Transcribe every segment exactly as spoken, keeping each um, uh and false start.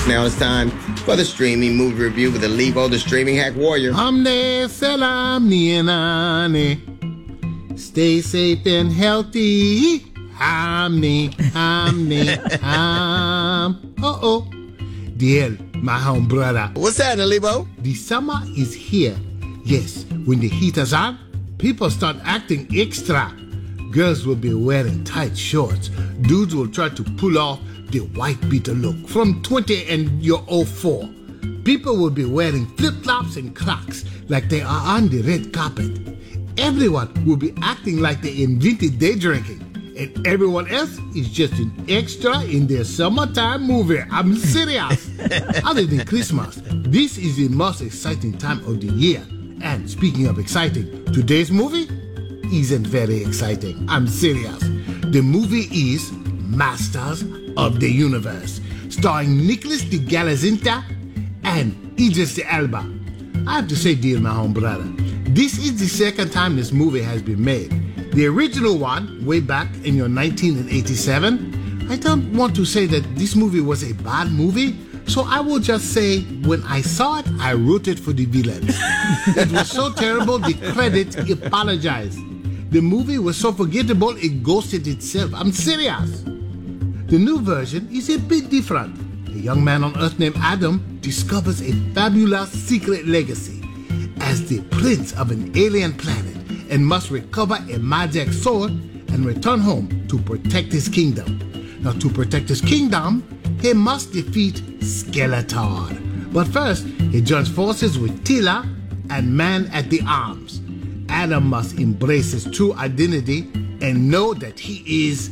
Now it's time for the streaming movie review with Alibo, the streaming hack warrior. Hamne salam nianane. Stay safe and healthy. Hamne, hamne, ham. Uh-oh. Dear, my home brother. What's that, Alibo? The summer is here. Yes, when the heat is on, people start acting extra. Girls will be wearing tight shorts. Dudes will try to pull off the white beater look from twenty and you're oh four. People will be wearing flip-flops and Crocs like they are on the red carpet. Everyone will be acting like they invented day drinking. And everyone else is just an extra in their summertime movie. I'm serious. Other than Christmas, this is the most exciting time of the year. And speaking of exciting, today's movie isn't very exciting. I'm serious. The movie is Masters of the Universe, starring Nicholas de Galazinta and Idris Elba. I have to say, dear my home brother, this is the second time this movie has been made. The original one, way back in your nineteen eighty-seven, I don't want to say that this movie was a bad movie, so I will just say when I saw it, I rooted for the villains. It was so terrible, the credit apologized. The movie was so forgettable, it ghosted itself. I'm serious. The new version is a bit different. A young man on Earth named Adam discovers a fabulous secret legacy as the prince of an alien planet and must recover a magic sword and return home to protect his kingdom. Now, to protect his kingdom, he must defeat Skeletor. But first, he joins forces with Tila and Man at the Arms. Adam must embrace his true identity and know that he is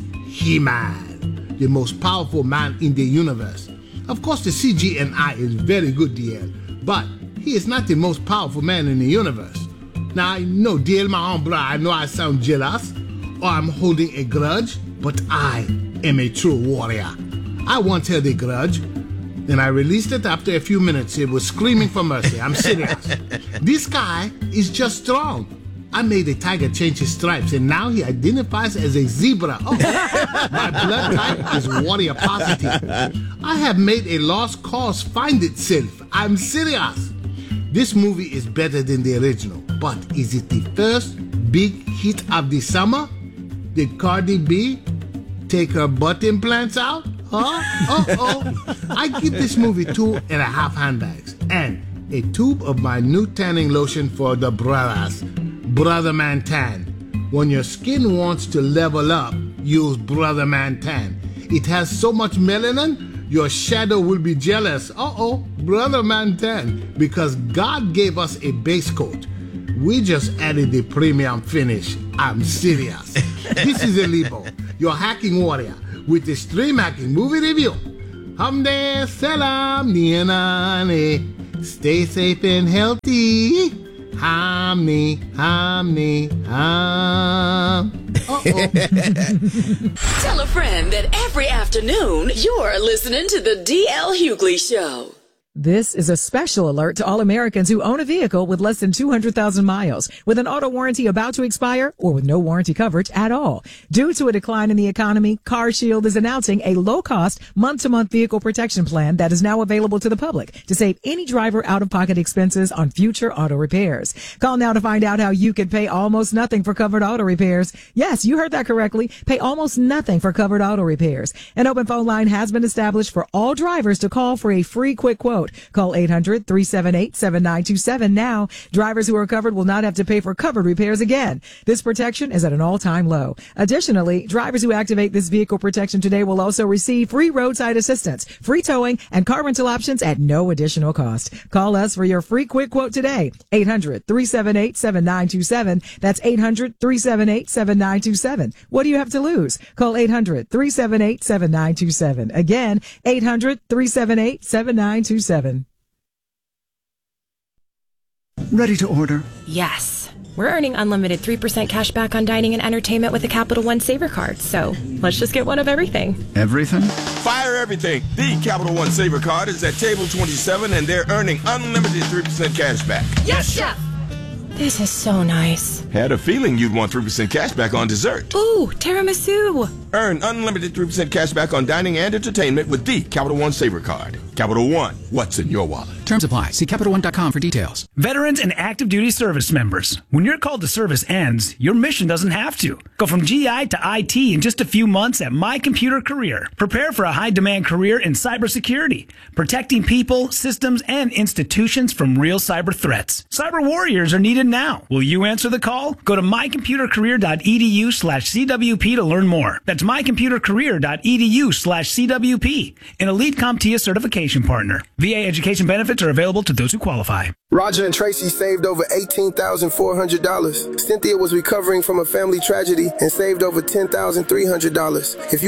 He-Man, the most powerful man in the universe. Of course, the C G I is very good, D L, but he is not the most powerful man in the universe. Now, I know, D L, my own brother, I know I sound jealous or I'm holding a grudge, but I am a true warrior. I once held a grudge, and I released it after a few minutes. It was screaming for mercy. I'm serious. This guy is just strong. I made a tiger change his stripes, and now he identifies as a zebra. Oh, my blood type is warrior positive. I have made a lost cause find itself. I'm serious. This movie is better than the original, but is it the first big hit of the summer? Did Cardi B take her butt implants out? Huh? Uh-oh. I give this movie two and a half handbags and a tube of my new tanning lotion for the brothers. Brother Man Tan. When your skin wants to level up, use Brother Man Tan. It has so much melanin, your shadow will be jealous. Uh-oh, Brother Man Tan. Because God gave us a base coat. We just added the premium finish. I'm serious. This is Alibo, your hacking warrior, with the Stream Hacking Movie Review. Hamde salam nianane. Stay safe and healthy. Hamni, hamni, ham. Uh-oh. Tell a friend that every afternoon you're listening to the D L Hughley Show. This is a special alert to all Americans who own a vehicle with less than two hundred thousand miles, with an auto warranty about to expire, or with no warranty coverage at all. Due to a decline in the economy, CarShield is announcing a low-cost, month-to-month vehicle protection plan that is now available to the public to save any driver out-of-pocket expenses on future auto repairs. Call now to find out how you can pay almost nothing for covered auto repairs. Yes, you heard that correctly. Pay almost nothing for covered auto repairs. An open phone line has been established for all drivers to call for a free quick quote. Call eight hundred, three seven eight, seven nine two seven now. Drivers who are covered will not have to pay for covered repairs again. This protection is at an all-time low. Additionally, drivers who activate this vehicle protection today will also receive free roadside assistance, free towing, and car rental options at no additional cost. Call us for your free quick quote today. eight hundred, three seven eight, seven nine two seven. That's eight hundred, three seven eight, seven nine two seven. What do you have to lose? Call eight hundred, three seven eight, seven nine two seven. Again, eight hundred, three seven eight, seven nine two seven. Ready to order? Yes. We're earning unlimited three percent cash back on dining and entertainment with a Capital One Saver card, so let's just get one of everything. Everything? Fire everything. The Capital One Saver card is at table twenty-seven, and they're earning unlimited three percent cash back. Yes, Chef! This is so nice. Had a feeling you'd want three percent cash back on dessert. Ooh, tiramisu. Earn unlimited three percent cash back on dining and entertainment with the Capital One Saver Card. Capital One, what's in your wallet? Terms apply. See Capital One dot com for details. Veterans and active duty service members. When your call to service ends, your mission doesn't have to. Go from G I to I T in just a few months at My Computer Career. Prepare for a high-demand career in cybersecurity, protecting people, systems, and institutions from real cyber threats. Cyber warriors are needed now. Will you answer the call? Go to my computer career dot e d u slash c w p to learn more. That's my computer career dot e d u slash c w p. An elite CompTIA certification partner. V A education benefits are available to those who qualify. Roger and Tracy saved over eighteen thousand four hundred dollars. Cynthia was recovering from a family tragedy and saved over ten thousand three hundred dollars. If you